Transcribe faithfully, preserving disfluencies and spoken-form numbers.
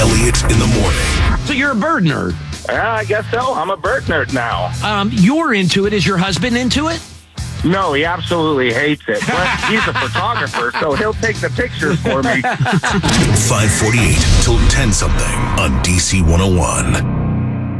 Elliott in the morning. So you're a bird nerd. Yeah, I guess so. I'm a bird nerd now. Um, you're into it. Is your husband into it? No, he absolutely hates it. But he's a photographer, so he'll take the pictures for me. five forty-eight till ten something on D C one oh one.